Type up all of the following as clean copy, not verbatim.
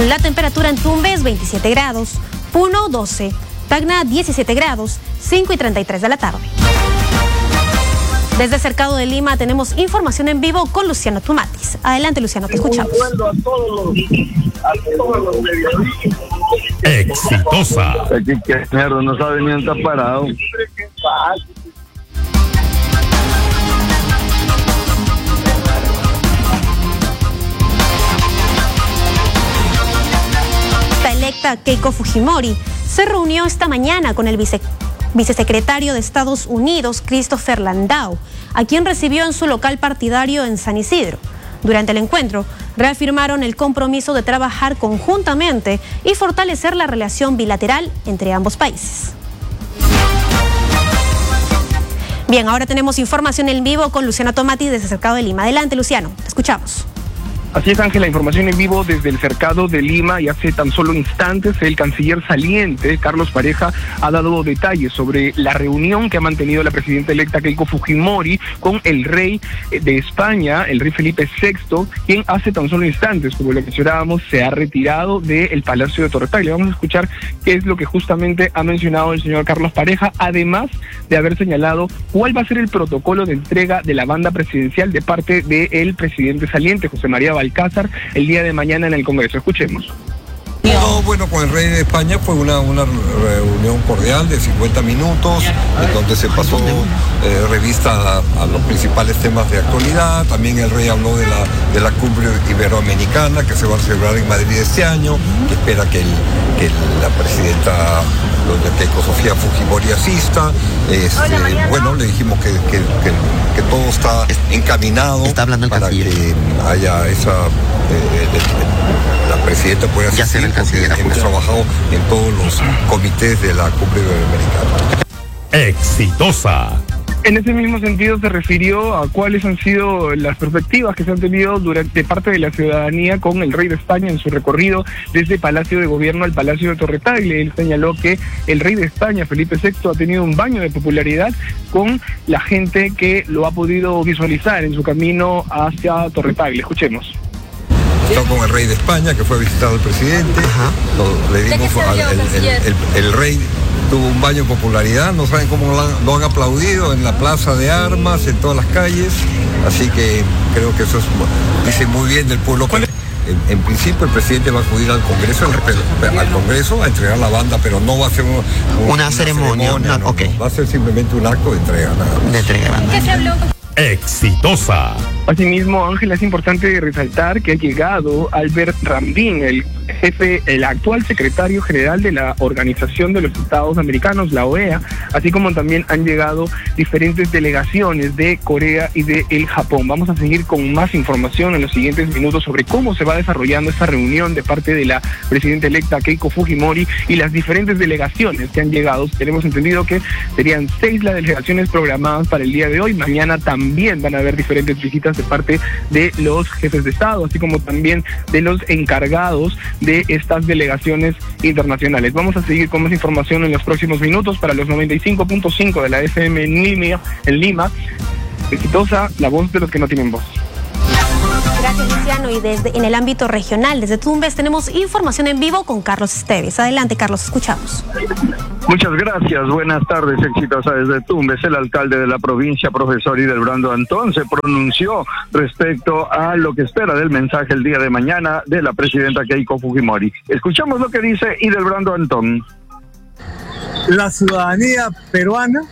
La temperatura en Tumbes 27 grados, Puno 12, Tacna 17 grados, 5:33 de la tarde. Desde Cercado de Lima tenemos información en vivo con Luciano Tumatis. Adelante, Luciano, te escuchamos. Exitosa. Aquí que mierda, no sabe ni dónde está parado. La electa Keiko Fujimori se reunió esta mañana con el vicesecretario de Estados Unidos, Christopher Landau, a quien recibió en su local partidario en San Isidro. Durante el encuentro, reafirmaron el compromiso de trabajar conjuntamente y fortalecer la relación bilateral entre ambos países. Bien, ahora tenemos información en vivo con Luciano Tumatis desde Cercado de Lima. Adelante, Luciano, te escuchamos. Así es, Ángela, información en vivo desde el Cercado de Lima, y hace tan solo instantes el canciller saliente, Carlos Pareja, ha dado detalles sobre la reunión que ha mantenido la presidenta electa Keiko Fujimori con el rey de España, el rey Felipe VI, quien hace tan solo instantes, como lo mencionábamos, se ha retirado del Palacio de Torre Tagle. Vamos a escuchar qué es lo que justamente ha mencionado el señor Carlos Pareja, además de haber señalado cuál va a ser el protocolo de entrega de la banda presidencial de parte del presidente saliente, José María Balcázar, el día de mañana en el Congreso. Escuchemos. No, bueno, con el rey de España fue una reunión cordial de 50 minutos, en donde se pasó revista a los principales temas de actualidad. También el rey habló de la cumbre iberoamericana que se va a celebrar en Madrid este año, que espera que la presidenta Keiko Sofía Fujimori asista. Bueno, le dijimos que todo está encaminado para que haya esa... la presidenta puede asistir, porque hemos trabajado en todos los comités de la cumbre iberoamericana. Exitosa. En ese mismo sentido se refirió a cuáles han sido las perspectivas que se han tenido de parte de la ciudadanía con el rey de España en su recorrido desde Palacio de Gobierno al Palacio de Torre Tagle. Él señaló que el rey de España, Felipe VI, ha tenido un baño de popularidad con la gente que lo ha podido visualizar en su camino hacia Torre Tagle. Escuchemos. Con el rey de España, que fue a visitar al presidente. Le dimos el rey tuvo un baño de popularidad, no saben cómo lo han aplaudido en la Plaza de Armas, en todas las calles, así que creo que eso dice muy bien del pueblo. En principio el presidente va a acudir al Congreso a entregar la banda, pero no va a ser una ceremonia, no. Okay. Va a ser simplemente un acto de entrega. ¿Qué se habló? Exitosa. Asimismo, Ángela, es importante resaltar que ha llegado Albert Rambin, el actual secretario general de la Organización de los Estados Americanos, la OEA, así como también han llegado diferentes delegaciones de Corea y de el Japón. Vamos a seguir con más información en los siguientes minutos sobre cómo se va desarrollando esta reunión de parte de la presidenta electa Keiko Fujimori y las diferentes delegaciones que han llegado. Tenemos entendido que serían 6 las delegaciones programadas para el día de hoy. Mañana también van a haber diferentes visitas de parte de los jefes de Estado, así como también de los encargados de estas delegaciones internacionales. Vamos a seguir con más información en los próximos minutos para los 95.5 de la FM en Lima. Exitosa, la voz de los que no tienen voz. Gracias, Luciano. Y en el ámbito regional, desde Tumbes, tenemos información en vivo con Carlos Esteves. Adelante, Carlos, escuchamos. Muchas gracias, buenas tardes. Exitosa desde Tumbes. El alcalde de la provincia, profesor Idelbrando Antón, se pronunció respecto a lo que espera del mensaje el día de mañana de la presidenta Keiko Fujimori. Escuchamos lo que dice Idelbrando Antón. La ciudadanía peruana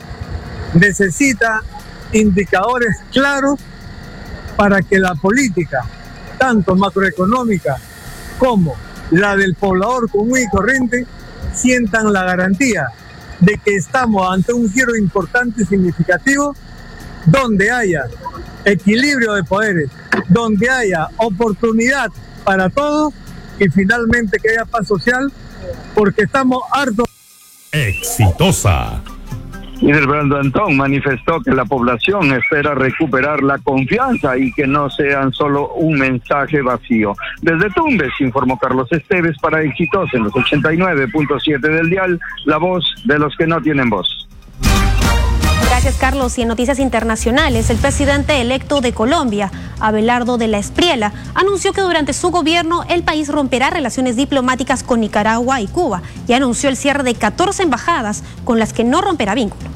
necesita indicadores claros para que la política, tanto macroeconómica como la del poblador común y corriente, sientan la garantía de que estamos ante un giro importante y significativo, donde haya equilibrio de poderes, donde haya oportunidad para todos y finalmente que haya paz social, porque estamos hartos. Exitosa. Idelbrando Antón manifestó que la población espera recuperar la confianza y que no sean solo un mensaje vacío. Desde Tumbes informó Carlos Esteves para Exitosa en los 89.7 del dial, la voz de los que no tienen voz. Gracias. Gracias, Carlos. Y en noticias internacionales, el presidente electo de Colombia, Abelardo de la Espriella, anunció que durante su gobierno el país romperá relaciones diplomáticas con Nicaragua y Cuba y anunció el cierre de 14 embajadas con las que no romperá vínculo.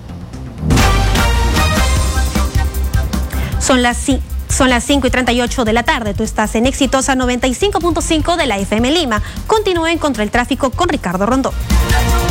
Son las 5:38 de la tarde. Tú estás en Exitosa 95.5 de la FM Lima. Continúen contra el tráfico con Ricardo Rondón.